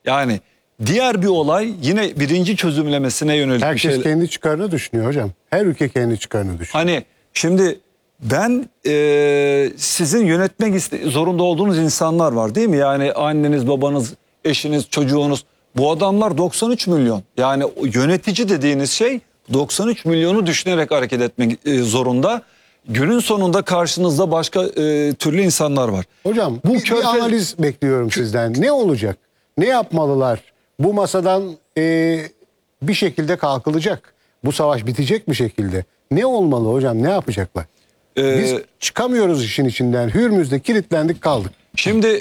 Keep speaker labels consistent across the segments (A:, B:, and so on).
A: Yani diğer bir olay yine birinci çözümlemesine yönelik bir şey.
B: Herkes kendi çıkarını düşünüyor hocam. Her ülke kendi çıkarını düşünüyor.
A: Hani şimdi ben sizin yönetmek zorunda olduğunuz insanlar var değil mi? Yani anneniz, babanız, eşiniz, çocuğunuz. Bu adamlar 93 milyon. Yani yönetici dediğiniz şey 93 milyonu düşünerek hareket etmek zorunda. Günün sonunda karşınızda başka türlü insanlar var.
B: Hocam bir analiz bekliyorum sizden. Ne olacak? Ne yapmalılar? Bu masadan bir şekilde kalkılacak. Bu savaş bitecek bir şekilde. Ne olmalı hocam? Ne yapacaklar? Biz çıkamıyoruz işin içinden. Hürmüz'de kilitlendik kaldık.
A: Şimdi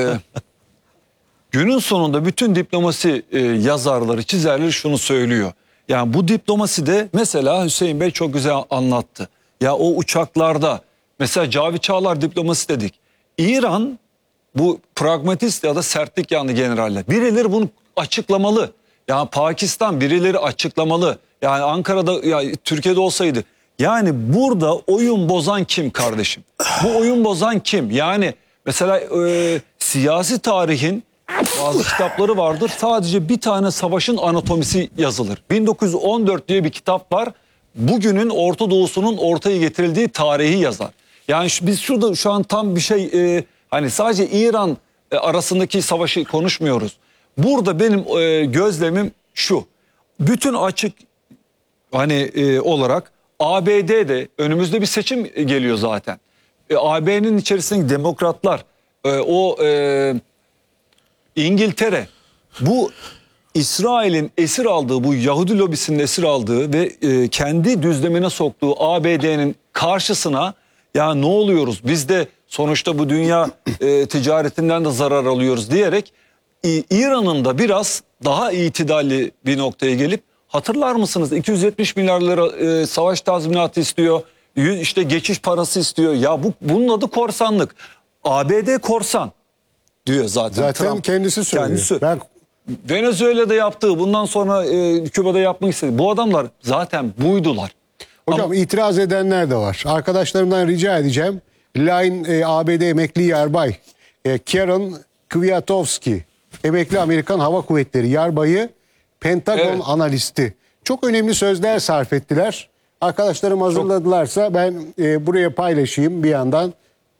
A: günün sonunda bütün diplomasi yazarları, çizerleri şunu söylüyor. Yani bu diplomaside mesela Hüseyin Bey çok güzel anlattı. Ya o uçaklarda mesela Cavit Çağlar diplomasi dedik. İran bu pragmatist ya da sertlik yanlı generaller. Birileri bunu açıklamalı. Yani Pakistan birileri açıklamalı. Yani Ankara'da ya Türkiye'de olsaydı. Yani burada oyun bozan kim kardeşim? Bu oyun bozan kim? Yani mesela siyasi tarihin bazı kitapları vardır. Sadece bir tane savaşın anatomisi yazılır. 1914 diye bir kitap var. Bugünün Orta Doğu'sunun ortaya getirildiği tarihi yazar. Yani biz şurada şu an tam bir şey hani sadece İran arasındaki savaşı konuşmuyoruz. Burada benim gözlemim şu. Bütün açık hani olarak ABD'de önümüzde bir seçim geliyor zaten. AB'nin içerisindeki demokratlar İngiltere bu İsrail'in esir aldığı, bu Yahudi lobisinin esir aldığı ve kendi düzlemine soktuğu ABD'nin karşısına ya ne oluyoruz biz de sonuçta bu dünya ticaretinden de zarar alıyoruz diyerek İran'ın da biraz daha itidalli bir noktaya gelip hatırlar mısınız 270 milyar lira savaş tazminatı istiyor, işte geçiş parası istiyor. Ya bunun adı korsanlık. ABD korsan diyor zaten.
B: Zaten
A: Trump
B: kendisi söylüyor.
A: Venezuela'da yaptığı, bundan sonra Küba'da yapmak istedi. Bu adamlar zaten buydular.
B: Hocam
A: ama
B: itiraz edenler de var. Arkadaşlarımdan rica edeceğim. Line ABD emekli yarbay Karen Kwiatkowski, emekli Amerikan Hava Kuvvetleri yarbayı, Pentagon analisti. Çok önemli sözler sarf ettiler. Arkadaşlarım hazırladılarsa ben buraya paylaşayım bir yandan.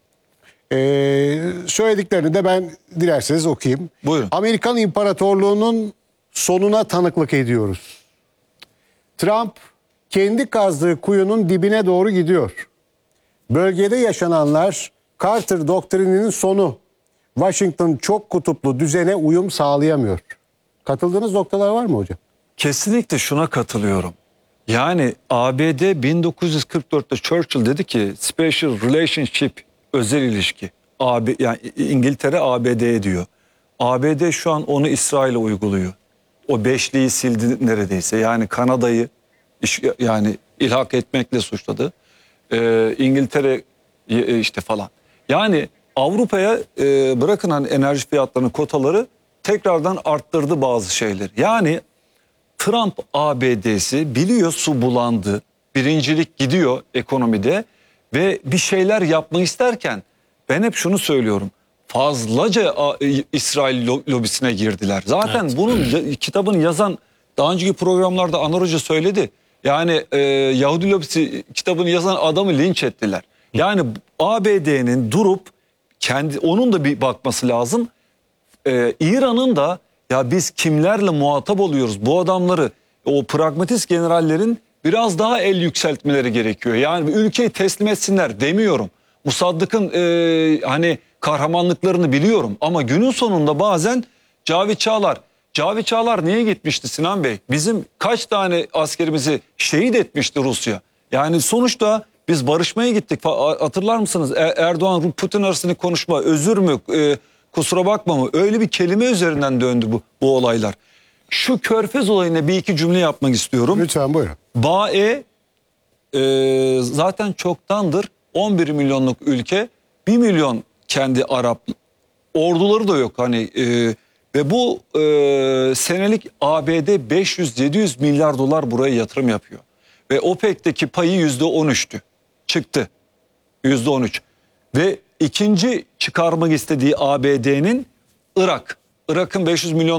B: Söylediklerini de ben dilerseniz okuyayım.
A: Buyurun.
B: Amerikan İmparatorluğu'nun sonuna tanıklık ediyoruz. Trump kendi kazdığı kuyunun dibine doğru gidiyor. Bölgede yaşananlar Carter doktrininin sonu. Washington çok kutuplu düzene uyum sağlayamıyor. Katıldığınız noktalar var mı hocam?
A: Kesinlikle şuna katılıyorum. Yani ABD 1944'te Churchill dedi ki special relationship, özel ilişki. Yani İngiltere ABD'ye diyor. ABD şu an onu İsrail'e uyguluyor. O beşliği sildi neredeyse. Yani Kanada'yı yani ilhak etmekle suçladı. İngiltere işte falan. Yani Avrupa'ya bırakın hani enerji fiyatlarının kotaları tekrardan arttırdı bazı şeyleri. Yani Trump ABD'si biliyor su bulandı. Birincilik gidiyor ekonomide ve bir şeyler yapmak isterken ben hep şunu söylüyorum. Fazlaca İsrail lobisine girdiler. Zaten evet, bunun kitabını yazan daha önceki programlarda Anar Hoca söyledi. Yani Yahudi lobisi kitabını yazan adamı linç ettiler. Yani ABD'nin durup onun da bir bakması lazım. İran'ın da ya biz kimlerle muhatap oluyoruz? Bu adamları, o pragmatist generallerin biraz daha el yükseltmeleri gerekiyor. Yani ülkeyi teslim etsinler demiyorum. Musaddık'ın hani kahramanlıklarını biliyorum. Ama günün sonunda bazen Cavit Çağlar niye gitmişti Sinan Bey? Bizim kaç tane askerimizi şehit etmişti Rusya? Yani sonuçta biz barışmaya gittik. Hatırlar mısınız? Erdoğan Putin arasındaki konuşma, özür mü, kusura bakma mı? Öyle bir kelime üzerinden döndü bu olaylar. Şu Körfez olayına bir iki cümle yapmak istiyorum.
B: Lütfen buyurun.
A: BAE zaten çoktandır 11 milyonluk ülke, 1 milyon kendi Arap orduları da yok hani ve bu senelik ABD 500-700 milyar dolar buraya yatırım yapıyor. Ve OPEC'teki payı %13'tü. Çıktı. %13. Ve ikinci çıkarmak istediği ABD'nin Irak'ın 500 milyon